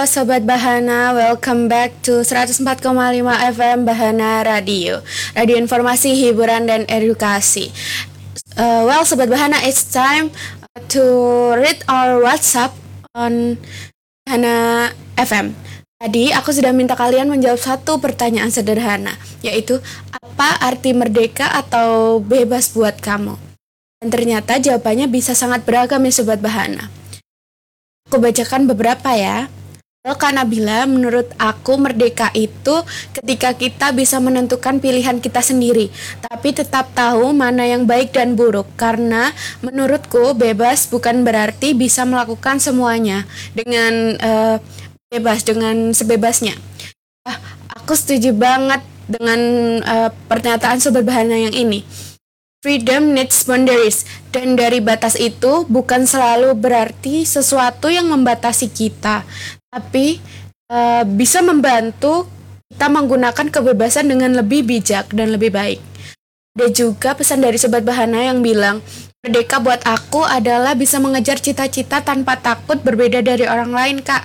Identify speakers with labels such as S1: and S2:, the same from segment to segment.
S1: Halo Sobat Bahana, welcome back to 104,5 FM Bahana Radio. Radio informasi, hiburan, dan edukasi. Sobat Bahana, it's time to read our WhatsApp on Bahana FM. Tadi aku sudah minta kalian menjawab satu pertanyaan sederhana, yaitu apa arti merdeka atau bebas buat kamu? Dan ternyata jawabannya bisa sangat beragam ya Sobat Bahana. Aku bacakan beberapa ya. Kak Nabila, menurut aku merdeka itu ketika kita bisa menentukan pilihan kita sendiri, tapi tetap tahu mana yang baik dan buruk. Karena menurutku bebas bukan berarti bisa melakukan semuanya dengan bebas, dengan sebebasnya. Aku setuju banget dengan pernyataan Sobat Bahana yang ini. Freedom needs boundaries, dan dari batas itu bukan selalu berarti sesuatu yang membatasi kita, tapi bisa membantu kita menggunakan kebebasan dengan lebih bijak dan lebih baik. Ada juga pesan dari Sobat Bahana yang bilang, merdeka buat aku adalah bisa mengejar cita-cita tanpa takut berbeda dari orang lain, Kak.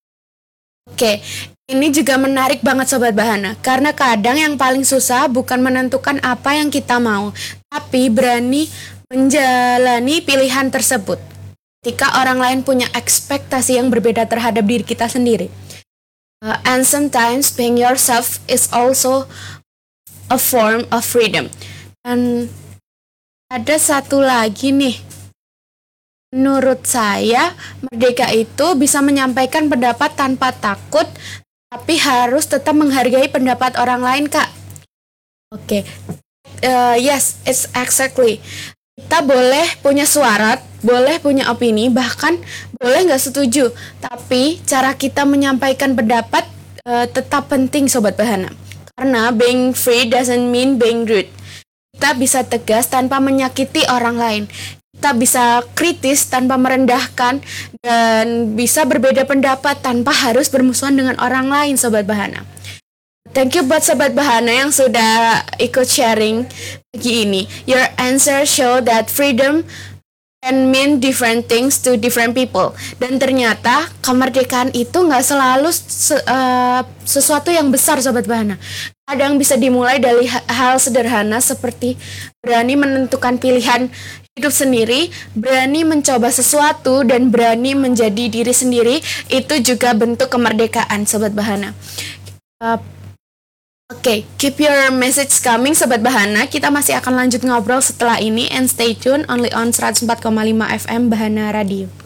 S1: Oke, ini juga menarik banget Sobat Bahana, karena kadang yang paling susah bukan menentukan apa yang kita mau, tapi berani menjalani pilihan tersebut. Ketika orang lain punya ekspektasi yang berbeda terhadap diri kita sendiri. And sometimes being yourself is also a form of freedom. Dan ada satu lagi nih. Menurut saya, merdeka itu bisa menyampaikan pendapat tanpa takut, tapi harus tetap menghargai pendapat orang lain, Kak. Oke. Yes, it's exactly. Kita boleh punya suara, boleh punya opini, bahkan boleh nggak setuju. Tapi cara kita menyampaikan pendapat tetap penting, Sobat Bahana. Karena being free doesn't mean being rude. Kita bisa tegas tanpa menyakiti orang lain. Kita bisa kritis tanpa merendahkan, dan bisa berbeda pendapat tanpa harus bermusuhan dengan orang lain, Sobat Bahana. Thank you buat Sobat Bahana yang sudah ikut sharing pagi ini. Your answer show that freedom can mean different things to different people. Dan ternyata kemerdekaan itu nggak selalu sesuatu yang besar, Sobat Bahana. Kadang bisa dimulai dari hal sederhana seperti berani menentukan pilihan hidup sendiri, berani mencoba sesuatu, dan berani menjadi diri sendiri. Itu juga bentuk kemerdekaan, Sobat Bahana. Oke, keep your message coming Sobat Bahana. Kita masih akan lanjut ngobrol setelah ini, and stay tune only on 104,5 FM Bahana Radio.